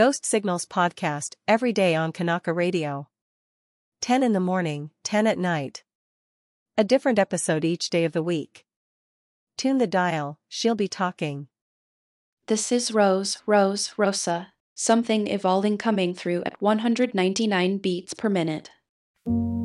Ghost Signals podcast every day on Kanaka Radio. 10 in the morning, 10 at night. A different episode each day of the week. Tune the dial, she'll be talking. This is Rosa, something evolving coming through at 199 beats per minute.